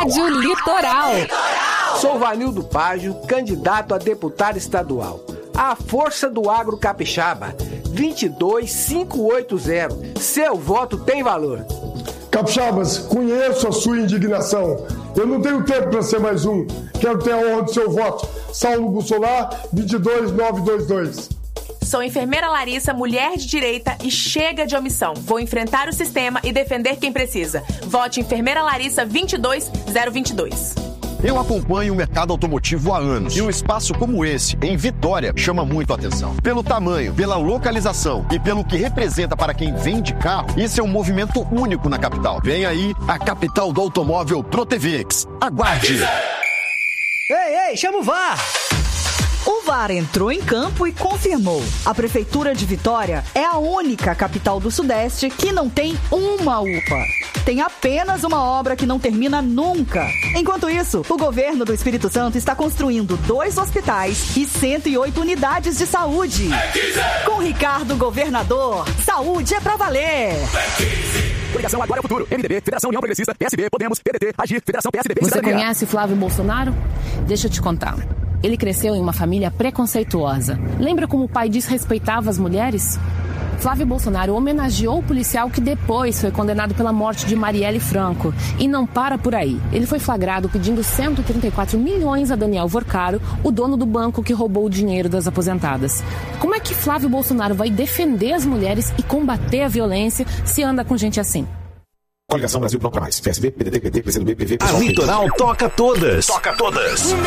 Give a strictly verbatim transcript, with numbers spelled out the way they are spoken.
Rádio Litoral. Sou Vanildo Págio, candidato a deputado estadual. A força do agro capixaba, vinte e dois mil quinhentos e oitenta. Seu voto tem valor. Capixabas, conheço a sua indignação. Eu não tenho tempo para ser mais um. Quero ter a honra do seu voto. Saulo Bussolar, vinte e dois mil novecentos e vinte e dois. Sou enfermeira Larissa, mulher de direita e chega de omissão. Vou enfrentar o sistema e defender quem precisa. Vote Enfermeira Larissa vinte e dois mil vinte e dois. Eu acompanho o mercado automotivo há anos e um espaço como esse, em Vitória, chama muito a atenção. Pelo tamanho, pela localização e pelo que representa para quem vende carro, esse é um movimento único na capital. Vem aí a capital do automóvel Protevex. Aguarde! Ei, ei, chama o V A R! O V A R entrou em campo e confirmou. A Prefeitura de Vitória é a única capital do Sudeste que não tem uma U P A. Tem apenas uma obra que não termina nunca. Enquanto isso, o governo do Espírito Santo está construindo dois hospitais e cento e oito unidades de saúde. Com Ricardo Governador, saúde é pra valer. Coligação Agora é o Futuro. M D B, Federação União Progressista, P S B, Podemos, P D T, Agir, Federação P S D B. Você conhece Flávio Bolsonaro? Deixa eu te contar. Ele cresceu em uma família preconceituosa. Lembra como o pai desrespeitava as mulheres? Flávio Bolsonaro homenageou o policial que depois foi condenado pela morte de Marielle Franco. E não para por aí. Ele foi flagrado pedindo cento e trinta e quatro milhões a Daniel Vorcaro, o dono do banco que roubou o dinheiro das aposentadas. Como é que Flávio Bolsonaro vai defender as mulheres e combater a violência se anda com gente assim? Coligação Brasil Pronto pra Mais. P S B, P D T, P T, P C do B, P V, P S O. A Litoral toca todas. Toca todas.